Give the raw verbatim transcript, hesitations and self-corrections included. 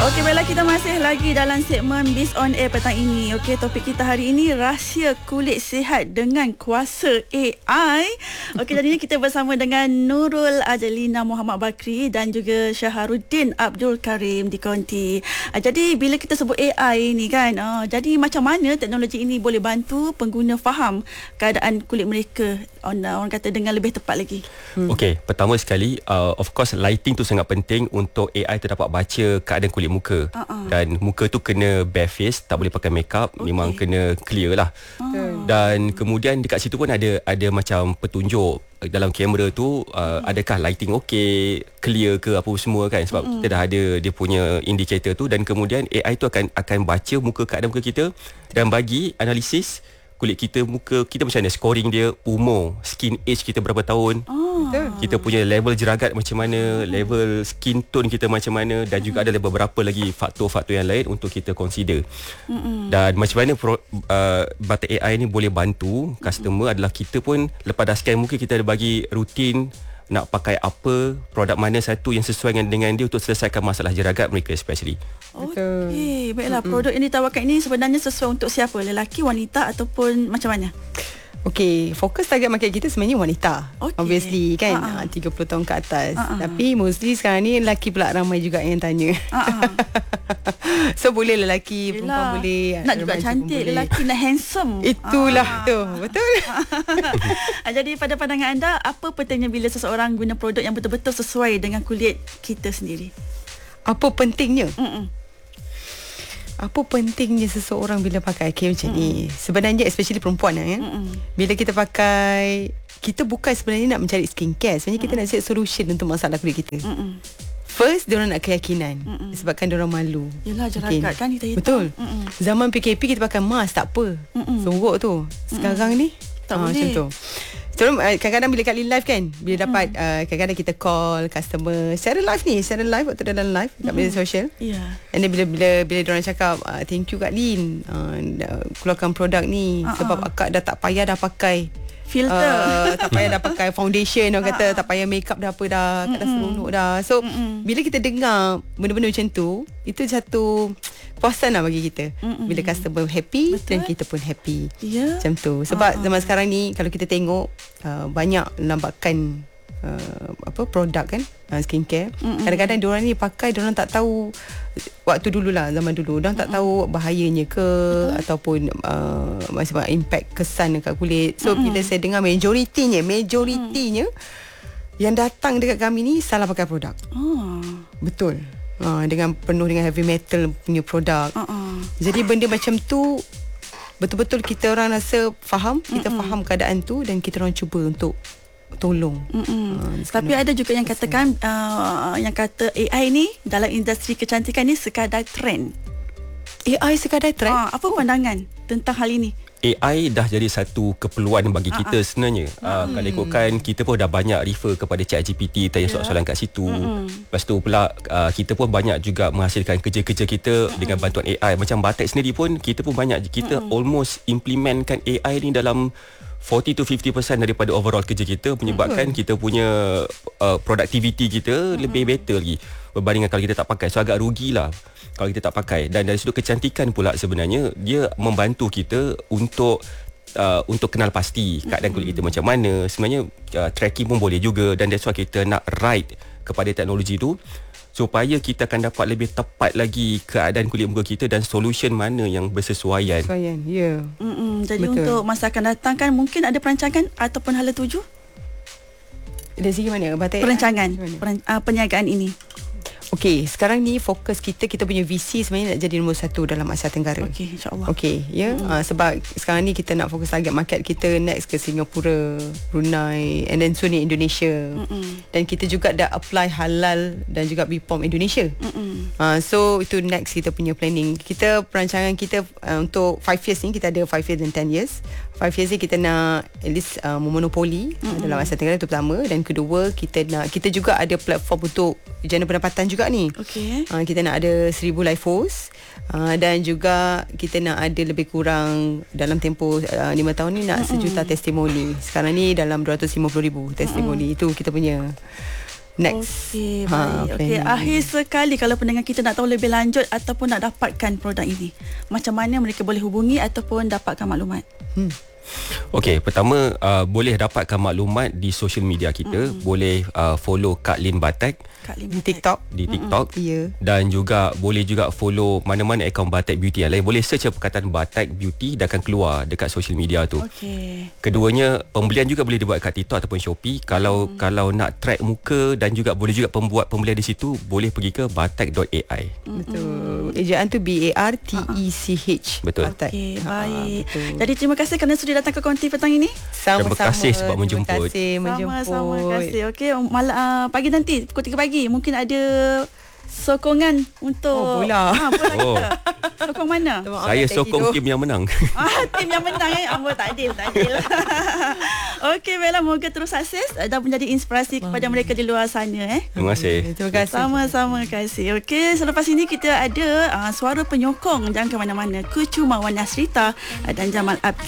Okey, baiklah, kita masih lagi dalam segmen Biz on Air petang ini. Okey, topik kita hari ini rahsia kulit sihat dengan kuasa A I. Okey, jadi ini kita bersama dengan Nurul Adelina Muhammad Bakri dan juga Syaharuddin Abdul Karim di Konti. Uh, jadi bila kita sebut A I ni kan, uh, jadi macam mana teknologi ini boleh bantu pengguna faham keadaan kulit mereka, on, uh, orang kata dengan lebih tepat lagi? Hmm. Okey, pertama sekali, uh, of course lighting tu sangat penting untuk A I tu dapat baca keadaan kulit muka. Uh-uh. Dan muka tu kena bare face, tak boleh pakai makeup, okay. Memang kena clear lah. Uh. Dan kemudian dekat situ pun ada ada macam petunjuk dalam kamera tu, uh, uh. adakah lighting okey, clear ke apa semua kan, sebab uh. kita dah ada dia punya indikator tu. Dan kemudian A I tu akan akan baca muka, keadaan muka kita dan bagi analisis kulit kita, muka kita macam mana, scoring dia, umur, skin age kita berapa tahun, oh. kita punya level jeragat macam mana, level skin tone kita macam mana, dan juga ada beberapa lagi faktor-faktor yang lain untuk kita consider. Mm-mm. Dan macam mana pro, uh, bata A I ni boleh bantu customer. Mm-mm. adalah kita pun lepas dah scan muka, kita ada bagi rutin nak pakai apa, produk mana satu yang sesuai dengan, dengan dia untuk selesaikan masalah jeragat mereka especially. Okey, baiklah. Mm-mm. Produk yang ditawarkan ini sebenarnya sesuai untuk siapa? Lelaki, wanita ataupun macam mana? Okey, fokus target market kita sebenarnya wanita. Okay. Obviously kan, uh-huh. tiga puluh tahun ke atas. Uh-huh. Tapi mostly sekarang ni lelaki pula ramai juga yang tanya. Uh-huh. So boleh lelaki, perempuan boleh. Nak juga cantik, lelaki nak handsome. Itulah uh-huh. tu, betul. Jadi pada pandangan anda, apa pentingnya bila seseorang guna produk yang betul-betul sesuai dengan kulit kita sendiri? Apa pentingnya? Mm-mm. Apa pentingnya seseorang bila pakai okay, macam mm. ni? Sebenarnya especially perempuan ya. Mm-mm. Bila kita pakai, kita bukan sebenarnya nak mencari skincare. Sebenarnya Mm-mm. kita nak cari solution untuk masalah kulit kita. Mm-mm. First, diorang nak keyakinan. Mm-mm. Sebabkan diorang malu. Yelah, jeragat okay. kan kita hitam. Betul. Mm-mm. Zaman P K P kita pakai mask, tak apa. Sorok tu. Sekarang Mm-mm. ni tak ha, boleh. Macam tu. So, kadang-kadang bila kali live kan, bila dapat mm. uh, kadang-kadang kita call customer secara live ni, secara live waktu dalam live kat media mm. sosial. Yeah. And then bila bila bila diorang cakap uh, thank you Kak Lin, uh, keluarkan produk ni uh-uh. sebab akak dah tak payah dah pakai filter, uh, tak payah dah pakai foundation, orang kata tak payah makeup dah apa dah, kat dah seronok dah. So Mm-mm. bila kita dengar benda-benda macam tu, itu satu kepuasan lah bagi kita. Mm-mm. Bila customer happy, betul, dan kita pun happy. Yeah. Macam tu. Sebab uh-huh. zaman sekarang ni kalau kita tengok uh, banyak lambakan uh, apa produk kan, uh, skincare. Mm-mm. Kadang-kadang diorang ni pakai, diorang tak tahu waktu dululah, zaman dulu diorang tak tahu bahayanya ke, betul, ataupun uh, macam impact kesan dekat kulit. So Mm-mm. bila saya dengar majoritinya majoritinya Mm-mm. yang datang dekat kami ni salah pakai produk. Oh. Betul. Uh, dengan penuh dengan heavy metal punya produk. Uh-uh. Jadi benda macam tu betul-betul kita orang rasa faham, kita Mm-mm. faham keadaan tu dan kita orang cuba untuk tolong. Uh, Tapi ada juga yang katakan uh, yang kata A I ni dalam industri kecantikan ni sekadar trend. A I sekadar trend? Uh, apa pandangan tentang hal ini? A I dah jadi satu keperluan bagi uh-uh. kita sebenarnya. Hmm. Uh, kalau ikutkan, kita pun dah banyak refer kepada ChatGPT, tanya yeah. soalan-soalan kat situ. Mm-hmm. Lepas tu pula uh, kita pun banyak juga menghasilkan kerja-kerja kita mm-hmm. dengan bantuan A I. Macam Batik sendiri pun kita pun banyak, kita mm-hmm. almost implementkan A I ni dalam forty to fifty percent daripada overall kerja kita, menyebabkan mm-hmm. kita punya uh, productivity kita mm-hmm. lebih better lagi berbandingkan kalau kita tak pakai. So agak rugilah kalau kita tak pakai. Dan dari sudut kecantikan pula, sebenarnya dia membantu kita untuk uh, untuk kenal pasti keadaan kulit kita macam mana. Sebenarnya uh, tracking pun boleh juga, dan that's why kita nak ride kepada teknologi tu supaya kita akan dapat lebih tepat lagi keadaan kulit muka kita dan solution mana yang bersesuaian. Bersesuaian, ya. Yeah. Jadi betul, untuk masa akan datang kan mungkin ada perancangan ataupun hala tuju? Dari segi mana? Batik? Perancangan, peran, uh, perniagaan ini. Okey, sekarang ni fokus kita, kita punya V C sebenarnya nak jadi nombor satu dalam Asia Tenggara. Okey, insyaAllah. Okey, ya. Yeah? Mm. Uh, sebab sekarang ni kita nak fokus target market kita next ke Singapura, Brunei, and then soon Indonesia. Mm-mm. Dan kita juga dah apply halal dan juga B P O M Indonesia. Uh, so itu next kita punya planning. Kita perancangan kita uh, untuk five years ni, kita ada five years dan ten years. five years ni kita nak at least uh, memonopoli uh, dalam Asia Tenggara, itu pertama. Dan kedua, kita nak, kita juga ada platform untuk jana pendapatan juga ni. Okay. Uh, kita nak ada seribu live host, uh, dan juga kita nak ada lebih kurang dalam tempoh uh, lima tahun ni nak mm-hmm. sejuta testimoni. Sekarang ni dalam dua ratus lima puluh ribu testimoni. Mm-hmm. Itu kita punya next. Okey, Ha, baik. Okey, akhir sekali kalau pendengar kita nak tahu lebih lanjut ataupun nak dapatkan produk ini, macam mana mereka boleh hubungi ataupun dapatkan maklumat? Hmm. Okey, pertama uh, boleh dapatkan maklumat di social media kita, mm. boleh uh, follow Kak Lin Batek Kak Lin Di TikTok. di TikTok. Ya. Dan juga boleh juga follow mana-mana akaun Batek Beauty yang lain. Boleh search perkataan Batek Beauty dan akan keluar dekat social media tu. Okey. Keduanya, pembelian juga boleh dibuat kat TikTok ataupun Shopee. Kalau hmm. kalau nak track muka dan juga boleh juga pembuat pembelian di situ, boleh pergi ke batek dot a i. Betul. Ejaan tu B A R T E C H. Betul. Batek. Okey, Ha, baik. betul. Jadi terima kasih kerana sudah datang ke Konti petang ini. Sama-sama. Terima kasih sebab menjemput. Terima kasih menjemput. Sama-sama, terima kasih. Okey, mal- uh, pagi nanti pukul tiga pagi mungkin ada sokongan untuk Oh, bola. Ha, bola Oh. kita. Sokong mana? Saya sokong tim yang menang. Ah, tim yang menang eh. Amboi, tak adil, tak adil. Okey, baiklah, moga terus sukses dan menjadi inspirasi kepada mereka di luar sana eh. Terima kasih. Terima kasih. Sama-sama kasih. Okey, selepas ini kita ada uh, suara penyokong, jangan ke mana-mana. Kucu Mawan Nasrita dan Jamal Abdi.